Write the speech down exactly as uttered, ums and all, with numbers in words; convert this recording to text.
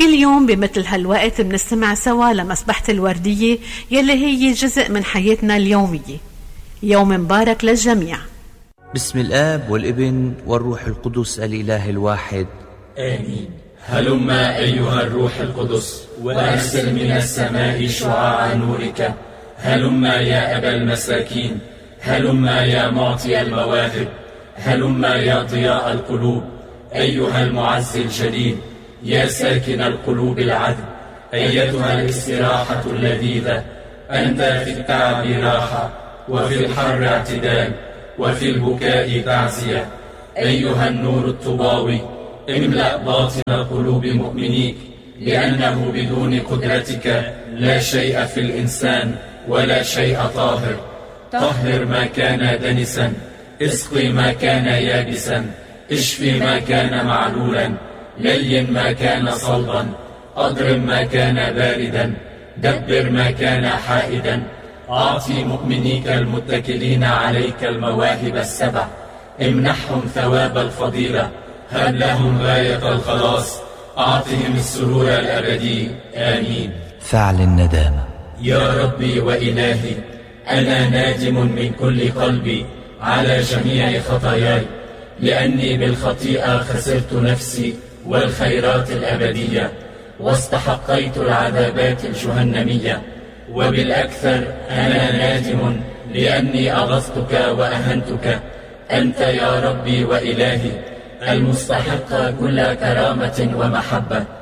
كل يوم بمثل هالوقت بنستمع سوا لمسبحة الوردية يلي هي جزء من حياتنا اليومية. يوم مبارك للجميع. بسم الآب والابن والروح القدس الإله الواحد آمين. هلما أيها الروح القدس وأرسل من السماء شعاع نورك. هلما يا أبا المساكين، هلما يا معطي المواهب، هلما يا ضياء القلوب. أيها المعز الجليل، يا ساكن القلوب العذب، أيتها الاستراحة اللذيذة. أنت في التعب راحة، وفي الحر اعتدال، وفي البكاء تعزية. أيها النور الطباوي، املأ باطن قلوب مؤمنيك، لأنه بدون قدرتك لا شيء في الإنسان ولا شيء طاهر. طهر ما كان دنسا، اسقي ما كان يابسا، اشفي ما كان معلولا، لين ما كان صلبا، أضرم ما كان باردا، دبر ما كان حائدا. أعطي مؤمنيك المتكلين عليك المواهب السبع، امنحهم ثواب الفضيلة، هب لهم غاية الخلاص، أعطهم السرور الأبدي. آمين. فعل الندامة. يا ربي وإلهي، أنا نادم من كل قلبي على جميع خطاياي، لأني بالخطيئة خسرت نفسي والخيرات الأبدية، واستحقيت العذابات الجهنمية. وبالأكثر أنا نادم لأني أغضتك وأهنتك، أنت يا ربي وإلهي المستحق كل كرامة ومحبة.